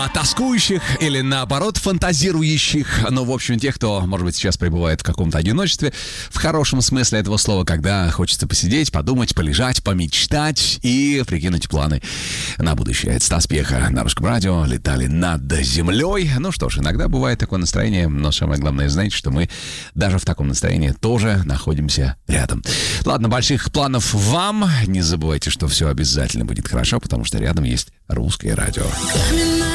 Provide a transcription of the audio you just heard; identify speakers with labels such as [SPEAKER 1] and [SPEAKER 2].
[SPEAKER 1] тоскующих или, наоборот, фантазирующих. Ну, в общем, тех, кто, может быть, сейчас пребывает в каком-то одиночестве, в хорошем смысле этого слова, когда хочется посидеть, подумать, полежать, помечтать и прикинуть планы на будущее. Это Стас Пьеха на Русском радио. Летали над землей. Ну что ж, иногда бывает такое настроение, но самое главное, знаете, что мы даже в таком настроении тоже находимся рядом. Ладно, больших планов вам. Не забывайте, что все обязательно будет хорошо, потому что рядом есть Русское радио.